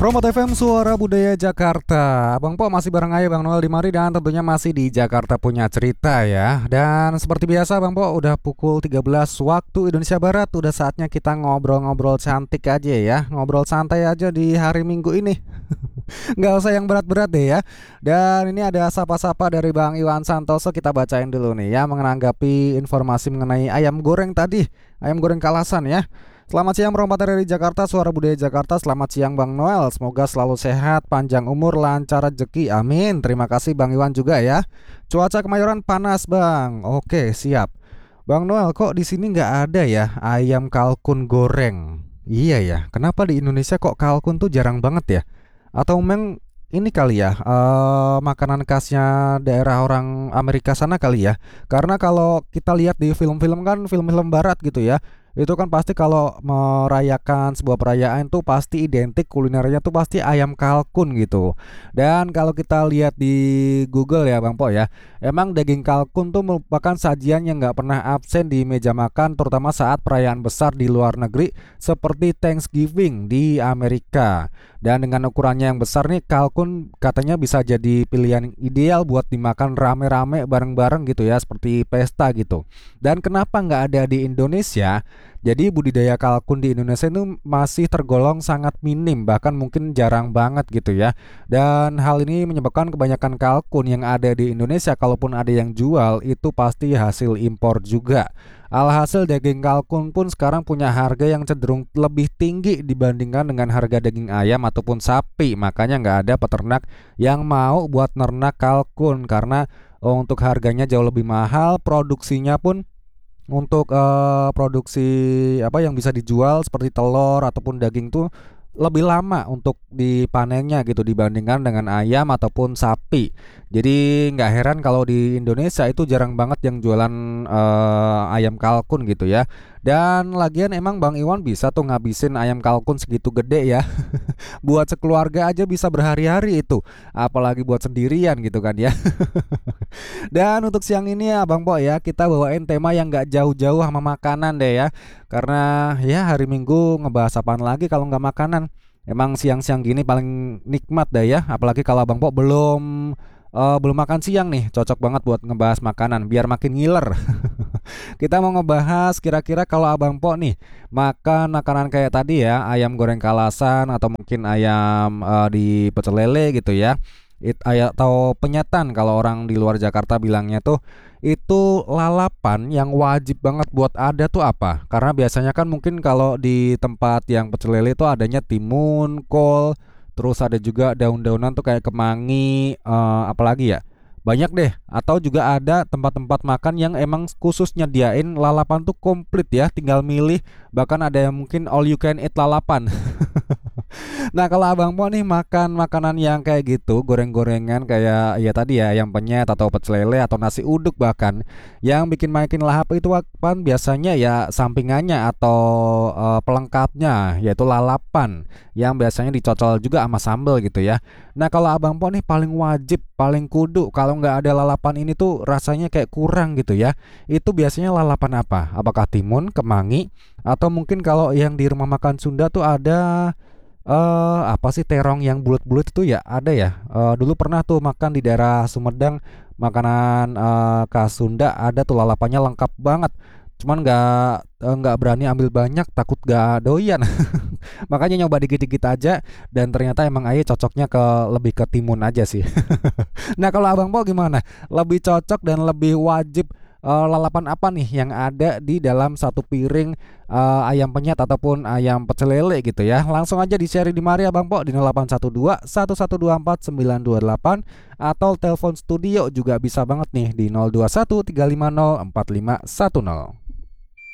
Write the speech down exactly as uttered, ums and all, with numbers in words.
Promote F M Suara Budaya Jakarta. Abang Po masih bareng aja Bang Noel di mari dan tentunya masih di Jakarta Punya Cerita ya. Dan seperti biasa Bang Po udah pukul tiga belas waktu Indonesia Barat. Udah saatnya kita ngobrol-ngobrol cantik aja ya. Ngobrol santai aja di hari Minggu ini. Nggak usah yang berat-berat deh ya. Dan ini ada sapa-sapa dari Bang Iwan Santoso. Kita bacain dulu nih ya, menanggapi informasi mengenai ayam goreng tadi. Ayam goreng Kalasan ya. Selamat siang Rompat dari Jakarta, Suara Budaya Jakarta. Selamat siang Bang Noel, semoga selalu sehat, panjang umur, lancar rezeki, amin. Terima kasih Bang Iwan juga ya. Cuaca Kemayoran panas Bang. Oke siap. Bang Noel, kok di sini nggak ada ya ayam kalkun goreng? Iya ya, kenapa di Indonesia kok kalkun tuh jarang banget ya? Atau memang ini kali ya, uh, makanan khasnya daerah orang Amerika sana kali ya? Karena kalau kita lihat di film-film kan, film-film barat gitu ya, itu kan pasti kalau merayakan sebuah perayaan tuh pasti identik kulinernya tuh pasti ayam kalkun gitu. Dan kalau kita lihat di Google ya Bang Po ya, emang daging kalkun tuh merupakan sajian yang nggak pernah absen di meja makan, terutama saat perayaan besar di luar negeri seperti Thanksgiving di Amerika. Dan dengan ukurannya yang besar nih, kalkun katanya bisa jadi pilihan ideal buat dimakan rame-rame bareng-bareng gitu ya, seperti pesta gitu. Dan kenapa nggak ada di Indonesia? Jadi budidaya kalkun di Indonesia itu masih tergolong sangat minim, bahkan mungkin jarang banget gitu ya. Dan hal ini menyebabkan kebanyakan kalkun yang ada di Indonesia, kalaupun ada yang jual, itu pasti hasil impor juga. Alhasil daging kalkun pun sekarang punya harga yang cenderung lebih tinggi dibandingkan dengan harga daging ayam ataupun sapi. Makanya nggak ada peternak yang mau buat nernak kalkun karena oh, untuk harganya jauh lebih mahal, produksinya pun untuk uh, produksi apa yang bisa dijual seperti telur ataupun daging tuh lebih lama untuk dipanennya gitu dibandingkan dengan ayam ataupun sapi. Jadi nggak heran kalau di Indonesia itu jarang banget yang jualan uh, ayam kalkun gitu ya. Dan lagian emang Bang Iwan bisa tuh ngabisin ayam kalkun segitu gede ya. Buat sekeluarga aja bisa berhari-hari itu, apalagi buat sendirian gitu kan ya. Dan untuk siang ini ya Bang Po ya, kita bawain tema yang gak jauh-jauh sama makanan deh ya. Karena ya hari Minggu ngebahas apaan lagi kalau nggak makanan. Emang siang-siang gini paling nikmat deh ya. Apalagi kalau Bang Po belum uh, belum makan siang nih, cocok banget buat ngebahas makanan biar makin ngiler. Kita mau ngebahas kira-kira kalau Abang Po nih makan makanan kayak tadi ya, ayam goreng Kalasan atau mungkin ayam uh, di pecel lele gitu ya. It, ay- atau penyetan kalau orang di luar Jakarta bilangnya tuh, itu lalapan yang wajib banget buat ada tuh apa? Karena biasanya kan mungkin kalau di tempat yang pecel lele itu adanya timun, kol, terus ada juga daun-daunan tuh kayak kemangi, eh, apalagi ya, banyak deh. Atau juga ada tempat-tempat makan yang emang khusus nyediain lalapan tuh komplit ya, tinggal milih. Bahkan ada yang mungkin all you can eat lalapan. Nah kalau Abang Po nih makan makanan yang kayak gitu, goreng-gorengan kayak ya tadi ya yang penyet atau pecel lele atau nasi uduk bahkan, yang bikin makin lahap itu apa biasanya ya sampingannya atau uh, pelengkapnya, yaitu lalapan yang biasanya dicocol juga sama sambal gitu ya. Nah kalau Abang Po nih paling wajib, paling kudu, kalau nggak ada lalapan ini tuh rasanya kayak kurang gitu ya. Itu biasanya lalapan apa? Apakah timun, kemangi, atau mungkin kalau yang di rumah makan Sunda tuh ada Eh apa sih terong yang bulat-bulat itu ya ada ya. Eh, dulu pernah tuh makan di daerah Sumedang makanan eh, khas Sunda, ada tuh lalapannya lengkap banget. Cuman nggak eh, nggak berani ambil banyak, takut gak doyan. Makanya nyoba dikit-dikit aja dan ternyata emang ayah cocoknya ke lebih ke timun aja sih. Nah kalau Abang Po gimana? Lebih cocok dan lebih wajib eh, lalapan apa nih yang ada di dalam satu piring eh, ayam penyet ataupun ayam pecel lele gitu ya? Langsung aja di-share di mari Abang Po di nol delapan satu dua satu satu dua empat sembilan dua delapan atau telepon studio juga bisa banget nih di nol dua satu tiga lima nol empat lima satu nol.